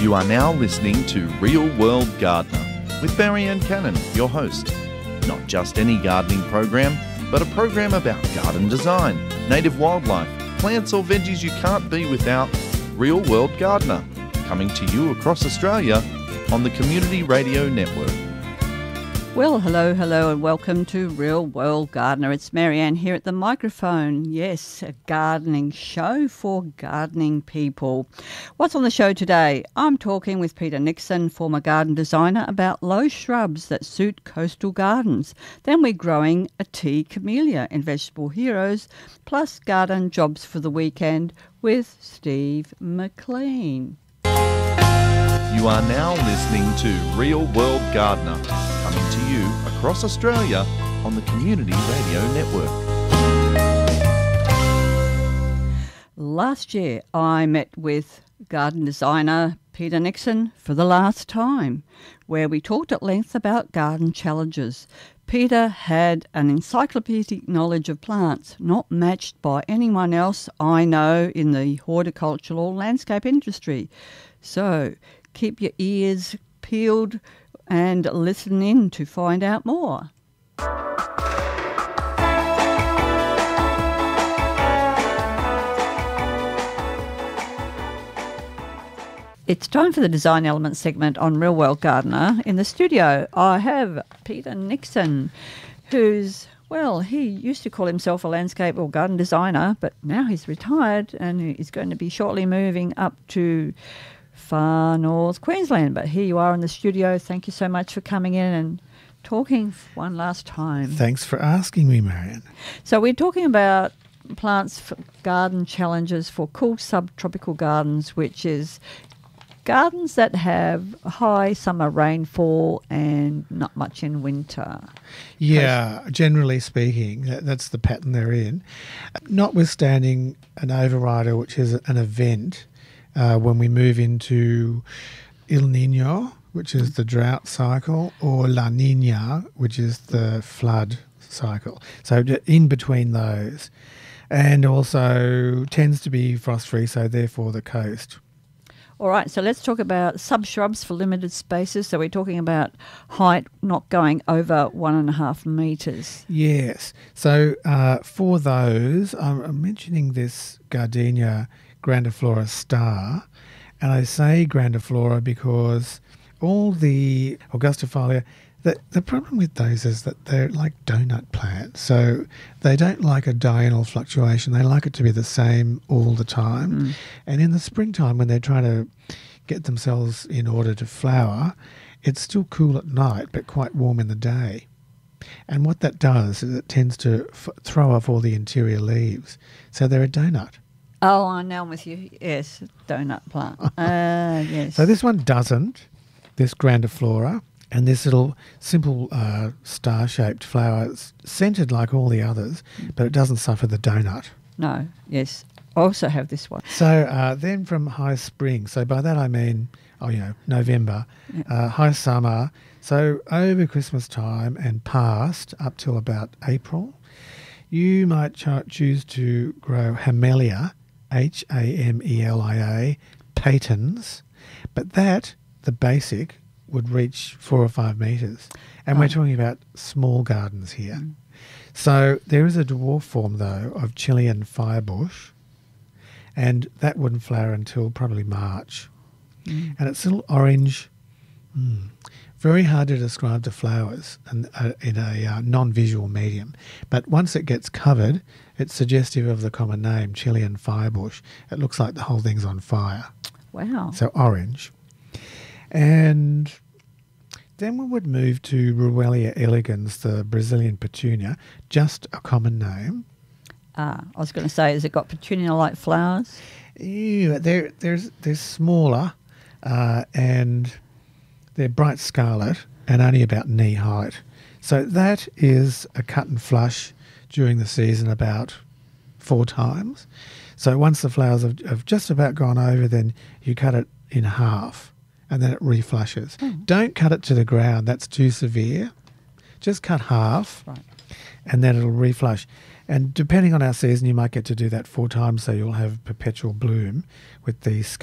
You are now listening to Real World Gardener with Marianne Cannon, your host. Not just any gardening program, but a program about garden design, native wildlife, plants or veggies you can't be without. Real World Gardener, coming to you across Australia on the Community Radio Network. Well, hello, and welcome to Real World Gardener. It's Marianne here at the microphone. Yes, a gardening show for gardening people. What's on the show today? I'm talking with Peter Nixon, former garden designer, about low shrubs that suit coastal gardens. Then we're growing a tea camellia in Vegetable Heroes, plus garden jobs for the weekend with Steve McLean. You are now listening to Real World Gardener, coming to you across Australia on the Community Radio Network. Last year, I met with garden designer Peter Nixon for the last time, where we talked at length about garden challenges. Peter had an encyclopedic knowledge of plants not matched by anyone else I know in the horticultural landscape industry. So keep your ears peeled and listen in to find out more. It's time for the Design Elements segment on Real World Gardener. In the studio, I have Peter Nixon, who's, well, he used to call himself a landscape or garden designer, but now he's retired and he's going to be shortly moving up to far north Queensland. But here you are in the studio. Thank you so much for coming in and talking one last time. Thanks for asking me, Marianne. So we're talking about plants for garden challenges for cool subtropical gardens, which is gardens that have high summer rainfall and not much in winter. Yeah, generally speaking, that's the pattern they're in. Notwithstanding an overrider, which is an event, when we move into El Nino, which is the drought cycle, or La Nina, which is the flood cycle. So in between those. And also tends to be frost-free, so therefore the coast. All right, so let's talk about sub-shrubs for limited spaces. So we're talking about height not going over 1.5 metres. Yes. So for those, I'm mentioning this Gardenia grandiflora star, and I say grandiflora because all the Augustifolia, the problem with those is that they're like donut plants. So they don't like a diurnal fluctuation. They like it to be the same all the time. And in the springtime, when they're trying to get themselves in order to flower, it's still cool at night but quite warm in the day. And what that does is it tends to throw off all the interior leaves. So they're a donut. Oh, I know I'm with you. Yes, donut plant. Yes. So this one doesn't, this grandiflora. And this little simple star-shaped flower, it's scented like all the others, but it doesn't suffer the donut. No, yes. I also have this one. So then from high spring, so by that I mean, November, high summer, so over Christmas time and past up till about April, you might choose to grow Hamelia, Hamelia, patens, but that, the basic, would reach 4 or 5 metres. And we're talking about small gardens here. So there is a dwarf form, though, of Chilean firebush, and that wouldn't flower until probably March. And it's little orange, very hard to describe the flowers in a non-visual medium. But once it gets covered, it's suggestive of the common name, Chilean firebush. It looks like the whole thing's on fire. Wow. So orange. And then we would move to Ruellia elegans, the Brazilian petunia, just a common name. I was going to say, has it got petunia-like flowers? Yeah, they're smaller and they're bright scarlet and only about knee height. So that is a cut and flush during the season about 4 times. So once the flowers have just about gone over, then you cut it in half. And then it reflushes. Don't cut it to the ground. That's too severe. Just cut half, and then it'll reflush. And depending on our season, you might get to do that 4 times, so you'll have perpetual bloom with the scarlet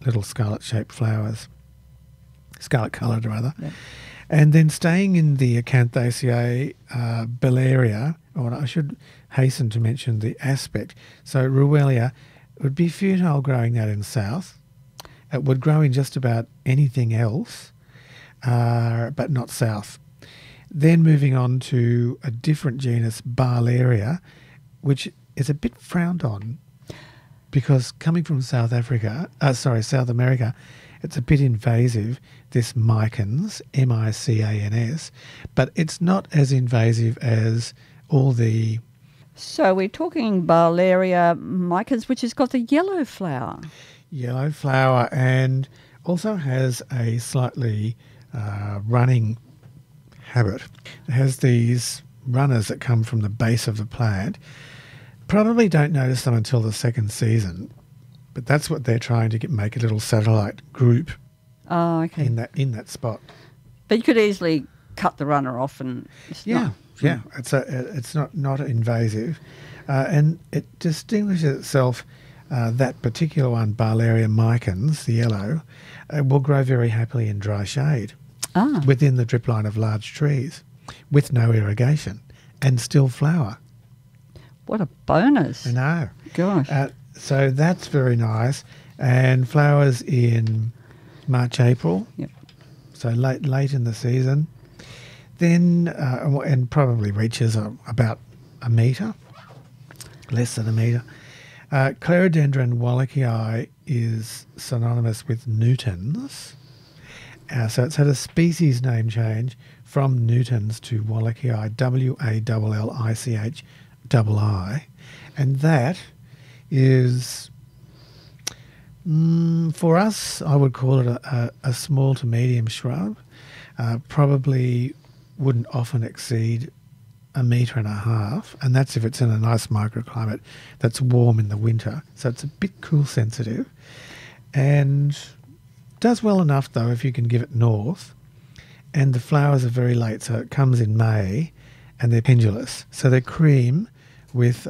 little scarlet-shaped flowers, scarlet-coloured rather. Yep. And then staying in the Acanthaceae Bellaria, or I should hasten to mention the aspect. So Ruellia, it would be futile growing that in south. It would grow in just about anything else, but not south. Then moving on to a different genus, Barleria, which is a bit frowned on because coming from South America, it's a bit invasive, this micans, M-I-C-A-N-S, but it's not as invasive as all the... So we're talking Barleria micans, which has got the yellow flower. Yellow flower, and also has a slightly running habit. It has these runners that come from the base of the plant. Probably don't notice them until the second season, but that's what they're trying to make a little satellite group. Oh, okay. In that spot. But you could easily cut the runner off, and it's not. It's not invasive, and it distinguishes itself. That particular one, Barleria micans, the yellow, will grow very happily in dry shade within the drip line of large trees with no irrigation and still flower. What a bonus. I know. Gosh. So that's very nice. And flowers in March, April. Yep. So late in the season. Then, and probably reaches about a metre, less than a metre. Clerodendron Wallacei is synonymous with Newtons. So it's had a species name change from Newtons to Wallacei, Wallichii. And that is, for us, I would call it a small to medium shrub. Probably wouldn't often exceed 1.5 meters, and that's if it's in a nice microclimate that's warm in the winter. So it's a bit cool sensitive, and does well enough though if you can give it north. And the flowers are very late, so it comes in May, and they're pendulous. So they're cream with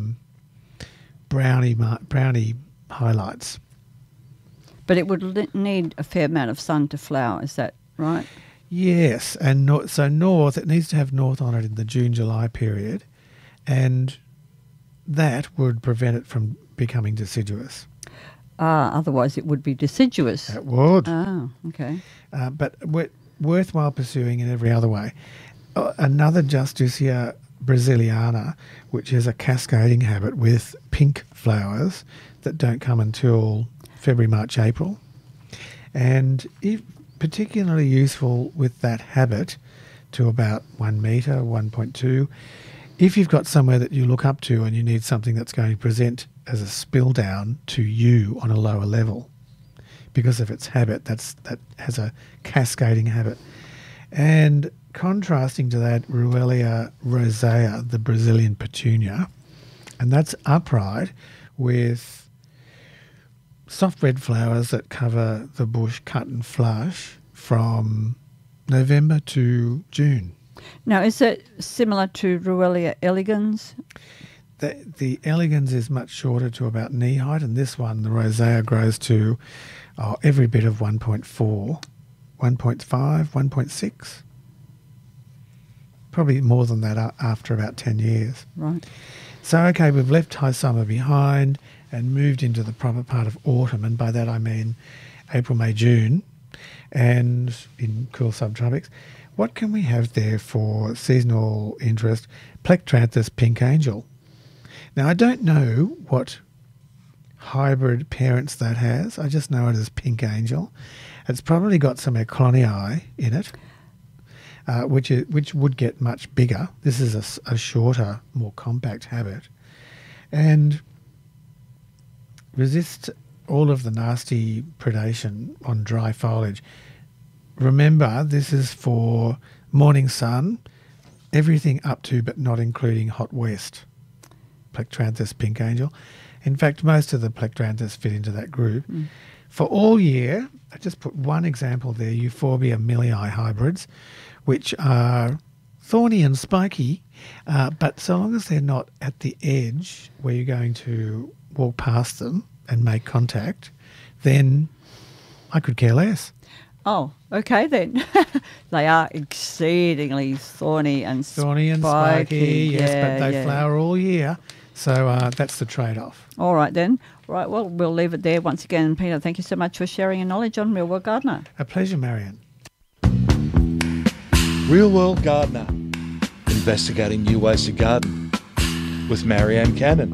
brownie highlights. But it would need a fair amount of sun to flower, is that right? Yes, and so north, it needs to have north on it in the June-July period, and that would prevent it from becoming deciduous. Otherwise it would be deciduous. It would. Oh, okay. But worthwhile pursuing in every other way. Another Justicia Brasiliana, which is a cascading habit with pink flowers that don't come until February, March, April. And if particularly useful with that habit to about 1 metre, 1.2. If you've got somewhere that you look up to and you need something that's going to present as a spill down to you on a lower level, because of its habit, that has a cascading habit. And contrasting to that, Ruellia rosea, the Brazilian petunia, and that's upright with soft red flowers that cover the bush cut and flush from November to June. Now, is it similar to Ruellia elegans? The elegans is much shorter, to about knee height, and this one, the rosea, grows to every bit of 1.4, 1.5, 1.6. Probably more than that after about 10 years. Right. So, okay, we've left high summer behind and moved into the proper part of autumn, and by that I mean April, May, June, and in cool subtropics. What can we have there for seasonal interest? Plectranthus pink angel. Now, I don't know what hybrid parents that has. I just know it as pink angel. It's probably got some Eclonii in it, which would get much bigger. This is a shorter, more compact habit, and resist all of the nasty predation on dry foliage. Remember, this is for morning sun, everything up to but not including hot west. Plectranthus pink angel. In fact, most of the Plectranthus fit into that group. For all year, I just put one example there, Euphorbia millii hybrids, which are thorny and spiky, but so long as they're not at the edge where you're going to walk past them and make contact, then I could care less. Oh, okay then. They are exceedingly thorny and spiky. Yes, but they flower all year. So that's the trade-off. All right then. Right, well, we'll leave it there. Once again, Peter, thank you so much for sharing your knowledge on Real World Gardener. A pleasure, Marianne. Real World Gardener, investigating new ways to garden with Marianne Cannon.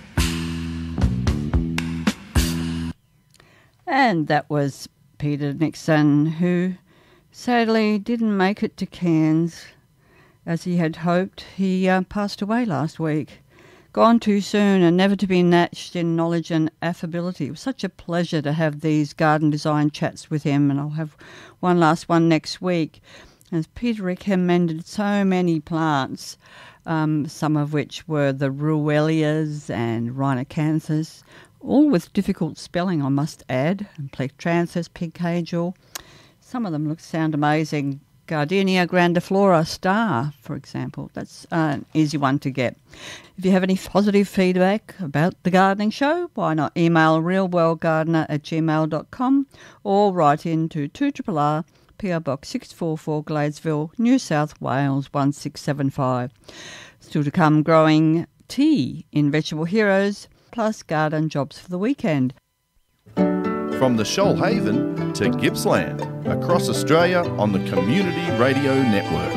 And that was Peter Nixon, who sadly didn't make it to Cairns as he had hoped. He passed away last week. Gone too soon and never to be matched in knowledge and affability. It was such a pleasure to have these garden design chats with him, and I'll have one last one next week. As Peter recommended so many plants, some of which were the Ruellias and Rhinocanthus, all with difficult spelling, I must add, and Plectranthus, pighazel. Some of them sound amazing. Gardenia grandiflora star, for example. That's an easy one to get. If you have any positive feedback about the gardening show, why not email realworldgardener@gmail.com or write into 2RRR, PO Box 644, Gladesville, New South Wales 1675. Still to come, growing tea in Vegetable Heroes, plus garden jobs for the weekend. From the Shoalhaven to Gippsland, across Australia on the Community Radio Network.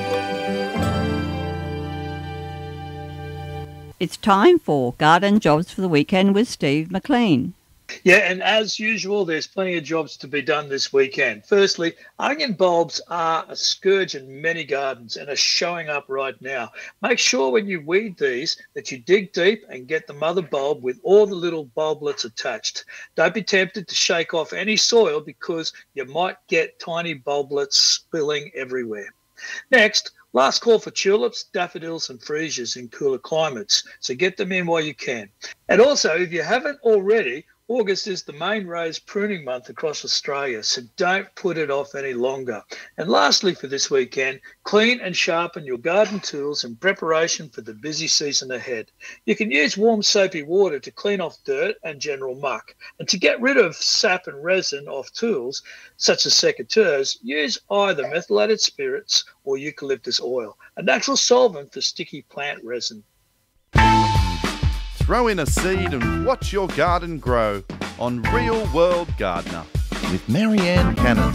It's time for garden jobs for the weekend with Steve McLean. Yeah, and as usual, there's plenty of jobs to be done this weekend. Firstly, onion bulbs are a scourge in many gardens and are showing up right now. Make sure when you weed these that you dig deep and get the mother bulb with all the little bulblets attached. Don't be tempted to shake off any soil because you might get tiny bulblets spilling everywhere. Next, last call for tulips, daffodils and freesias in cooler climates, so get them in while you can. And also, if you haven't already, August is the main rose pruning month across Australia, so don't put it off any longer. And lastly for this weekend, clean and sharpen your garden tools in preparation for the busy season ahead. You can use warm soapy water to clean off dirt and general muck. And to get rid of sap and resin off tools, such as secateurs, use either methylated spirits or eucalyptus oil, a natural solvent for sticky plant resin. Throw in a seed and watch your garden grow on Real World Gardener with Marianne Cannon.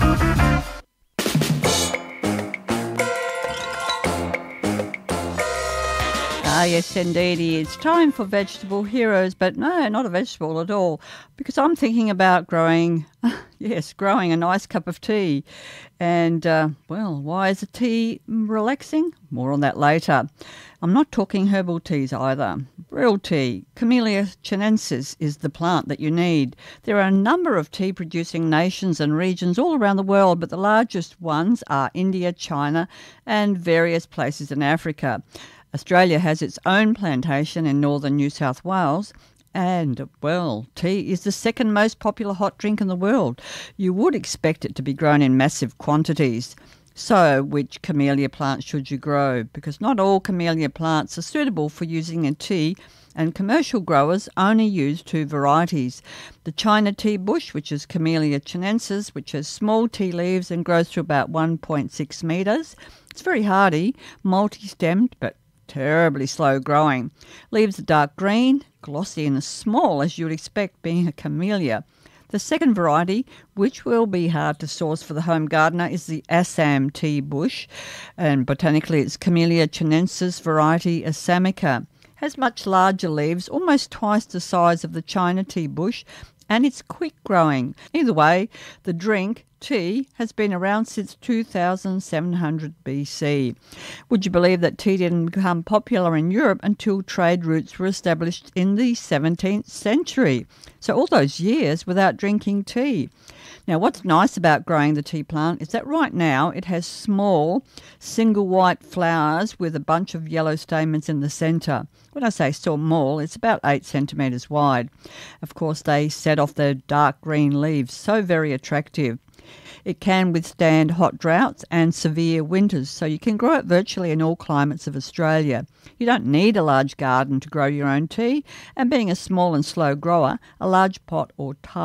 Ah, yes, indeedy. It's time for Vegetable Heroes, but no, not a vegetable at all, because I'm thinking about growing a nice cup of tea. And, why is a tea relaxing? More on that later. I'm not talking herbal teas either. Real tea, Camellia chinensis, is the plant that you need. There are a number of tea-producing nations and regions all around the world, but the largest ones are India, China, and various places in Africa. Australia has its own plantation in northern New South Wales, and, tea is the second most popular hot drink in the world. You would expect it to be grown in massive quantities. So, which camellia plant should you grow? Because not all camellia plants are suitable for using in tea, and commercial growers only use two varieties. The China tea bush, which is Camellia chinensis, which has small tea leaves and grows to about 1.6 metres. It's very hardy, multi-stemmed, but terribly slow growing. Leaves are dark green, glossy and as small as you would expect being a camellia. The second variety, which will be hard to source for the home gardener, is the Assam tea bush, and botanically it's Camellia chinensis variety Assamica. Has much larger leaves, almost twice the size of the China tea bush, and it's quick growing. Either way, the drink, tea, has been around since 2700 BC. Would you believe that tea didn't become popular in Europe until trade routes were established in the 17th century? So all those years without drinking tea. Now, what's nice about growing the tea plant is that right now it has small, single white flowers with a bunch of yellow stamens in the centre. When I say small, it's about 8 centimetres wide. Of course, they set off their dark green leaves, so very attractive. It can withstand hot droughts and severe winters, so you can grow it virtually in all climates of Australia. You don't need a large garden to grow your own tea, and being a small and slow grower, a large pot or tub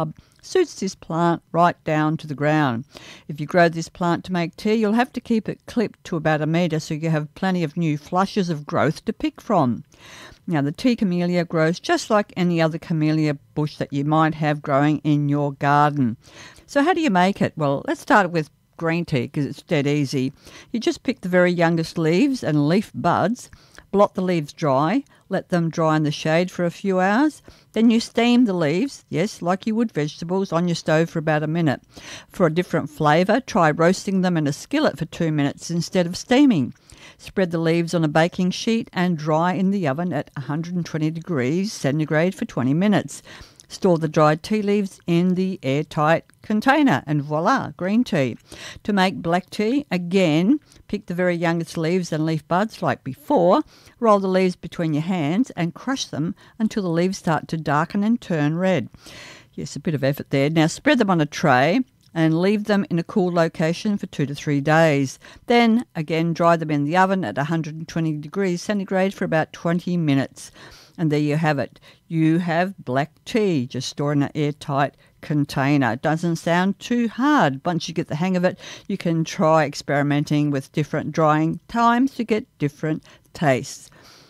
suits this plant right down to the ground. If you grow this plant to make tea, you'll have to keep it clipped to about 1 metre so you have plenty of new flushes of growth to pick from. Now, the tea camellia grows just like any other camellia bush that you might have growing in your garden. So how do you make it? Well, let's start with green tea because it's dead easy. You just pick the very youngest leaves and leaf buds, blot the leaves dry, let them dry in the shade for a few hours. Then you steam the leaves, yes, like you would vegetables, on your stove for about 1 minute. For a different flavour, try roasting them in a skillet for 2 minutes instead of steaming. Spread the leaves on a baking sheet and dry in the oven at 120 degrees centigrade for 20 minutes. Store the dried tea leaves in the airtight container and voila, green tea. To make black tea, again, pick the very youngest leaves and leaf buds like before, roll the leaves between your hands and crush them until the leaves start to darken and turn red. Yes, a bit of effort there. Now spread them on a tray and leave them in a cool location for 2 to 3 days. Then, again, dry them in the oven at 120 degrees centigrade for about 20 minutes. And there you have it. You have black tea. Just store in an airtight container. It doesn't sound too hard. Once you get the hang of it, you can try experimenting with different drying times to get different tastes.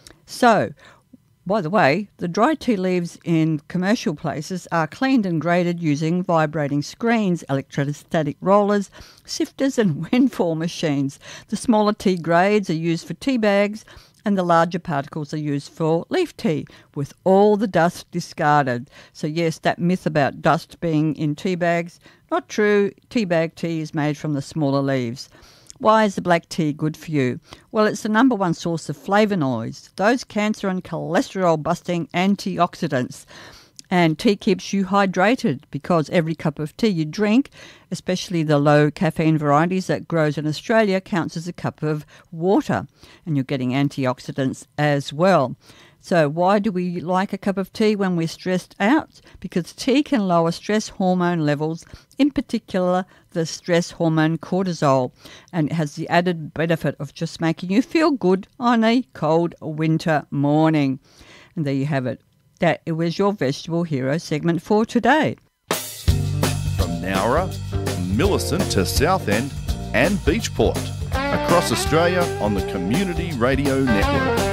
So, by the way, the dry tea leaves in commercial places are cleaned and graded using vibrating screens, electrostatic rollers, sifters and windfall machines. The smaller tea grades are used for tea bags and the larger particles are used for leaf tea, with all the dust discarded. So yes, that myth about dust being in tea bags, not true. Tea bag tea is made from the smaller leaves. Why is the black tea good for you? Well, it's the number one source of flavonoids, those cancer and cholesterol-busting antioxidants. And tea keeps you hydrated because every cup of tea you drink, especially the low caffeine varieties that grows in Australia, counts as a cup of water. And you're getting antioxidants as well. So why do we like a cup of tea when we're stressed out? Because tea can lower stress hormone levels, in particular the stress hormone cortisol, and it has the added benefit of just making you feel good on a cold winter morning. And there you have it. That it was your Vegetable Hero segment for today. From Nowra, Millicent to Southend and Beachport, across Australia on the Community Radio Network.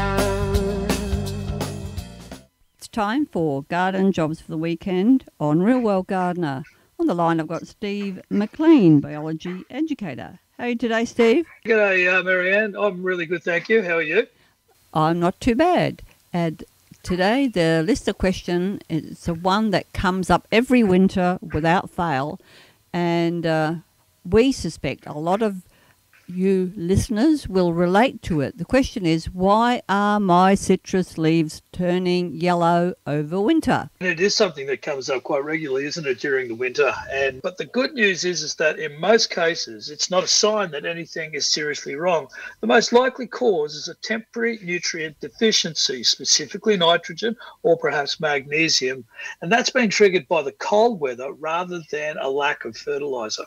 Time for Garden Jobs for the Weekend on Real World Gardener. On the line, I've got Steve McLean, biology educator. How are you today, Steve? G'day, Marianne. I'm really good, thank you. How are you? I'm not too bad. And today, the listener question is the one that comes up every winter without fail. And we suspect a lot of you listeners will relate to it. The question is, why are my citrus leaves turning yellow over winter? And it is something that comes up quite regularly, isn't it, during the winter? But the good news is that in most cases, it's not a sign that anything is seriously wrong. The most likely cause is a temporary nutrient deficiency, specifically nitrogen or perhaps magnesium. And that's been triggered by the cold weather rather than a lack of fertilizer.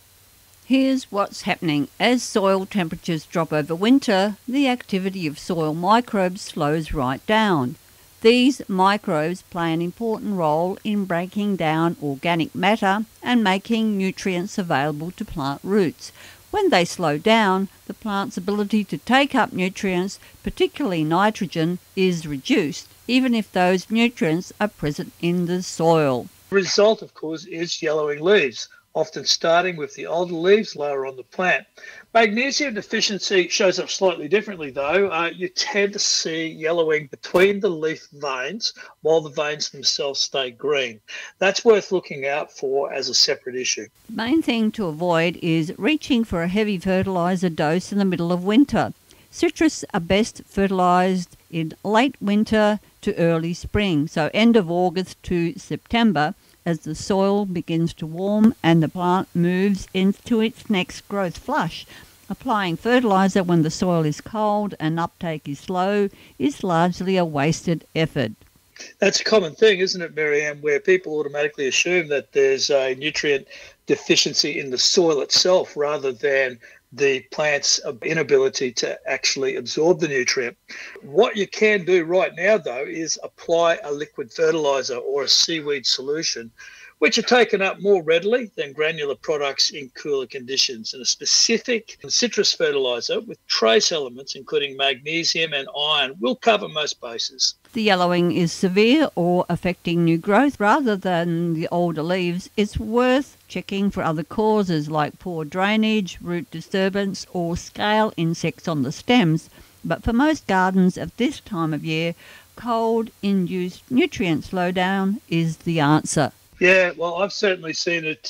Here's what's happening. As soil temperatures drop over winter, the activity of soil microbes slows right down. These microbes play an important role in breaking down organic matter and making nutrients available to plant roots. When they slow down, the plant's ability to take up nutrients, particularly nitrogen, is reduced, even if those nutrients are present in the soil. The result, of course, is yellowing leaves, often starting with the older leaves lower on the plant. Magnesium deficiency shows up slightly differently, though. You tend to see yellowing between the leaf veins while the veins themselves stay green. That's worth looking out for as a separate issue. The main thing to avoid is reaching for a heavy fertiliser dose in the middle of winter. Citrus are best fertilised in late winter to early spring, so end of August to September, as the soil begins to warm and the plant moves into its next growth flush. Applying fertiliser when the soil is cold and uptake is slow is largely a wasted effort. That's a common thing, isn't it, Marianne, where people automatically assume that there's a nutrient deficiency in the soil itself rather than the plant's inability to actually absorb the nutrient. What you can do right now, though, is apply a liquid fertiliser or a seaweed solution, which are taken up more readily than granular products in cooler conditions, and a specific citrus fertiliser with trace elements including magnesium and iron will cover most bases. The yellowing is severe or affecting new growth rather than the older leaves. It's worth checking for other causes like poor drainage, root disturbance or scale insects on the stems. But for most gardens at this time of year, cold-induced nutrient slowdown is the answer. Yeah, well, I've certainly seen it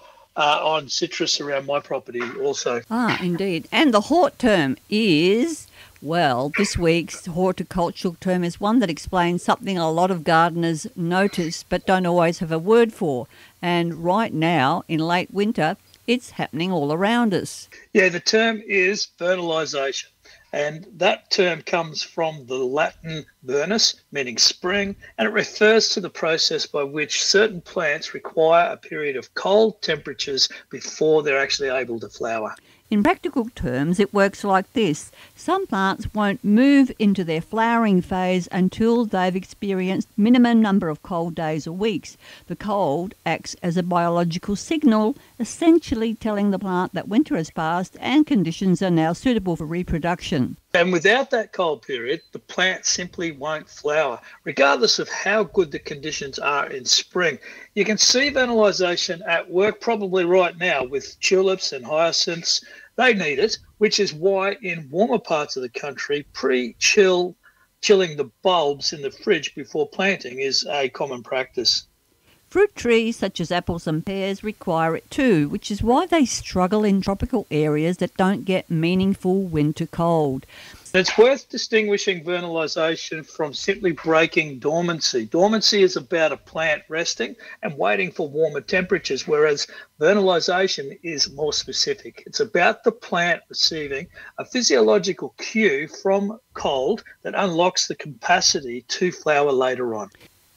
on citrus around my property also. Ah, indeed. And the hort term is, well, this week's horticultural term is one that explains something a lot of gardeners notice but don't always have a word for. And right now, in late winter, it's happening all around us. Yeah, the term is vernalisation. And that term comes from the Latin vernus, meaning spring, and it refers to the process by which certain plants require a period of cold temperatures before they're actually able to flower. In practical terms, it works like this. Some plants won't move into their flowering phase until they've experienced minimum number of cold days or weeks. The cold acts as a biological signal, essentially telling the plant that winter has passed and conditions are now suitable for reproduction. And without that cold period, the plant simply won't flower, regardless of how good the conditions are in spring. You can see vernalisation at work probably right now with tulips and hyacinths. They need it, which is why in warmer parts of the country, chilling the bulbs in the fridge before planting is a common practice. Fruit trees such as apples and pears require it too, which is why they struggle in tropical areas that don't get meaningful winter cold. It's worth distinguishing vernalisation from simply breaking dormancy. Dormancy is about a plant resting and waiting for warmer temperatures, whereas vernalisation is more specific. It's about the plant receiving a physiological cue from cold that unlocks the capacity to flower later on.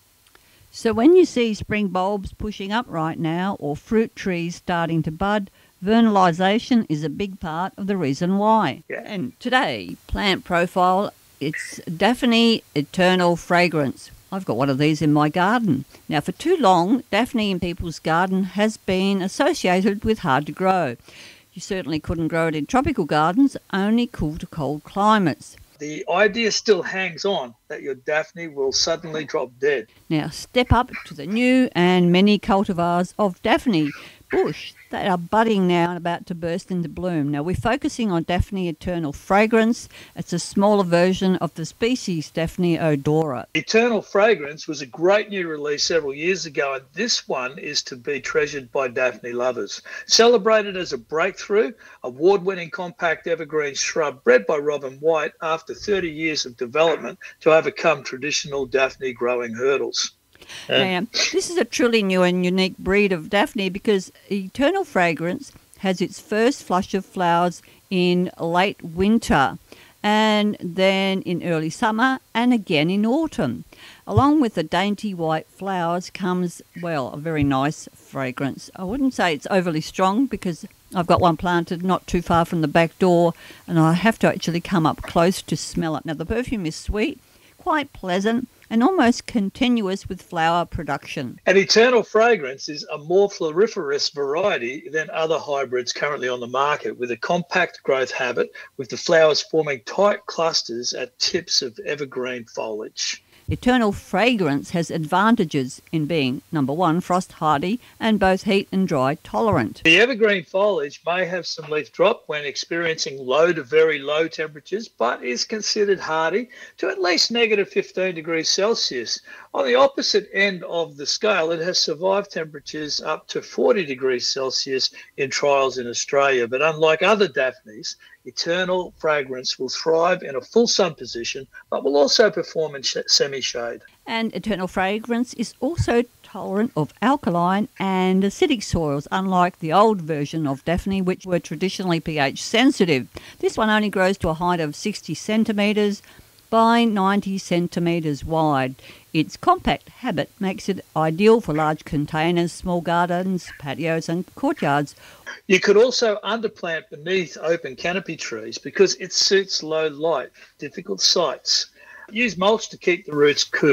So when you see spring bulbs pushing up right now or fruit trees starting to bud, vernalisation is a big part of the reason why. Yeah. And today, plant profile, it's Daphne Eternal Fragrance. I've got one of these in my garden. Now, for too long, Daphne in people's garden has been associated with hard to grow. You certainly couldn't grow it in tropical gardens, only cool to cold climates. The idea still hangs on that your Daphne will suddenly drop dead. Now step up to the new and many cultivars of Daphne bush that are budding now and about to burst into bloom. Now we're focusing on Daphne Eternal Fragrance. It's a smaller version of the species Daphne odora. Eternal Fragrance was a great new release several years ago, and this one is to be treasured by Daphne lovers. Celebrated as a breakthrough, award-winning compact evergreen shrub bred by Robin White after 30 years of development to overcome traditional Daphne growing hurdles. Now, this is a truly new and unique breed of Daphne because Eternal Fragrance has its first flush of flowers in late winter and then in early summer and again in autumn. Along with the dainty white flowers comes, well, a very nice fragrance. I wouldn't say it's overly strong because I've got one planted not too far from the back door and I have to actually come up close to smell it. Now, the perfume is sweet, quite pleasant, and almost continuous with flower production. And Eternal Fragrance is a more floriferous variety than other hybrids currently on the market, with a compact growth habit, with the flowers forming tight clusters at tips of evergreen foliage. Eternal Fragrance has advantages in being, number one, frost hardy and both heat and dry tolerant. The evergreen foliage may have some leaf drop when experiencing low to very low temperatures, but is considered hardy to at least negative 15 degrees Celsius. On the opposite end of the scale, it has survived temperatures up to 40 degrees Celsius in trials in Australia. But unlike other Daphnes, Eternal Fragrance will thrive in a full sun position, but will also perform in semi-shade. And Eternal Fragrance is also tolerant of alkaline and acidic soils, unlike the old version of Daphne, which were traditionally pH sensitive. This one only grows to a height of 60 centimetres by 90 centimetres wide. Its compact habit makes it ideal for large containers, small gardens, patios and courtyards. You could also underplant beneath open canopy trees because it suits low light, difficult sites. Use mulch to keep the roots cool.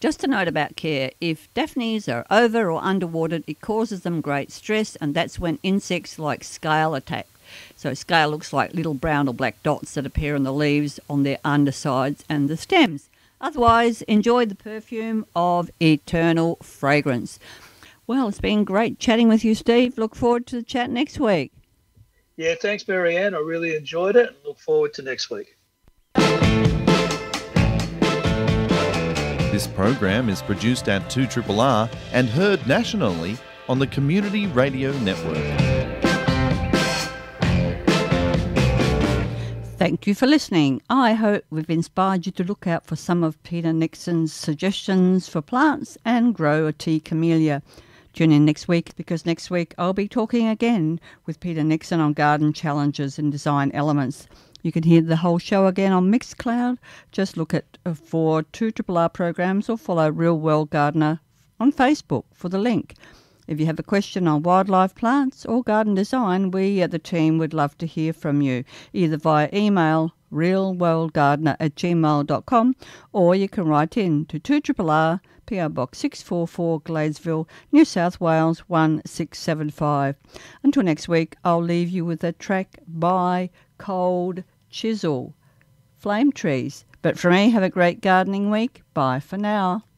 Just a note about care. If Daphnes are over or underwatered, it causes them great stress, and that's when insects like scale attack. So scale looks like little brown or black dots that appear on the leaves on their undersides and the stems. Otherwise, enjoy the perfume of eternal fragrance. Well, it's been great chatting with you, Steve. Look forward to the chat next week. Yeah, thanks, Marianne. I really enjoyed it and look forward to next week. This program is produced at 2RRR and heard nationally on the Community Radio Network. Thank you for listening. I hope we've inspired you to look out for some of Peter Nixon's suggestions for plants and grow a tea camellia. Tune in next week, because next week I'll be talking again with Peter Nixon on garden challenges and design elements. You can hear the whole show again on Mixcloud. Just look at for 2RRR programs or follow Real World Gardener on Facebook for the link. If you have a question on wildlife, plants or garden design, we at the team would love to hear from you, either via email realworldgardener@gmail.com, or you can write in to 2RRR, PO Box 644, Gladesville, New South Wales 1675. Until next week, I'll leave you with a track by Cold Chisel, Flame Trees. But for me, have a great gardening week. Bye for now.